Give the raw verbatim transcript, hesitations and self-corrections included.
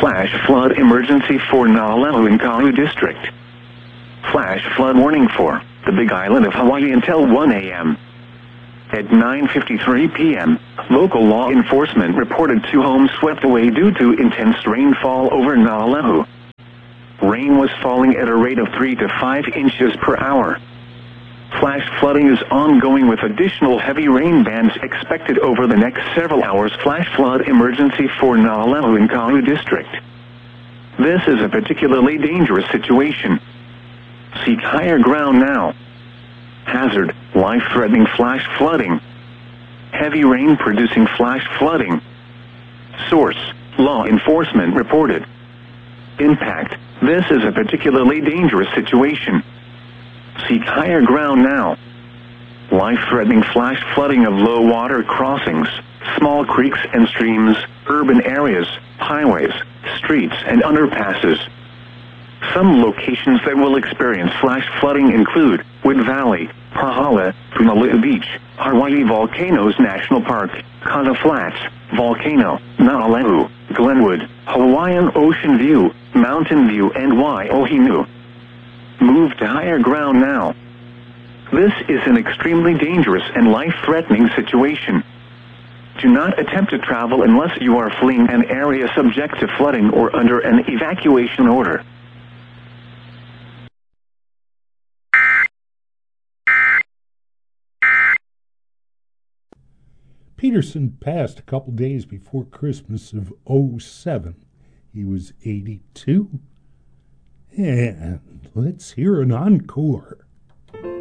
Flash flood emergency for Naalehu in Kahu District. Flash flood warning for the Big Island of Hawaii until one a m At nine fifty-three p m, local law enforcement reported two homes swept away due to intense rainfall over Naalehu. Rain was falling at a rate of three to five inches per hour. Flash flooding is ongoing with additional heavy rain bands expected over the next several hours. Flash flood emergency for Naalehu in Kahu District. This is a particularly dangerous situation. Seek higher ground now. Hazard, life-threatening flash flooding. Heavy rain producing flash flooding. Source, law enforcement reported. Impact, this is a particularly dangerous situation. Seek higher ground now. Life-threatening flash flooding of low water crossings, small creeks and streams, urban areas, highways, streets and underpasses. Some locations that will experience flash flooding include Wood Valley, Pahala, Punaluu Beach, Hawaii Volcanoes National Park, Kaha Flats, Volcano, Naalehu, Glenwood, Hawaiian Ocean View, Mountain View and Waiohinu. Move to higher ground now. This is an extremely dangerous and life-threatening situation. Do not attempt to travel unless you are fleeing an area subject to flooding or under an evacuation order. Peterson passed a couple days before Christmas of oh seven. He was eighty-two. And let's hear an encore.